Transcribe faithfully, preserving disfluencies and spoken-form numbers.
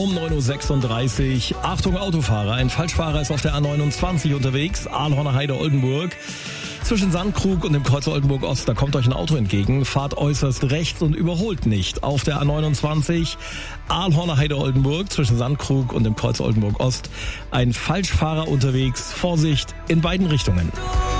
um neun Uhr sechsunddreißig. Achtung Autofahrer, ein Falschfahrer ist auf der A neunundzwanzig unterwegs, Ahlhorner Heide Oldenburg. Zwischen Sandkrug und dem Kreuz Oldenburg Ost, da kommt euch ein Auto entgegen. Fahrt äußerst rechts und überholt nicht. Auf der A neunundzwanzig, Ahlhorner Heide Oldenburg, zwischen Sandkrug und dem Kreuz Oldenburg Ost. Ein Falschfahrer unterwegs. Vorsicht in beiden Richtungen.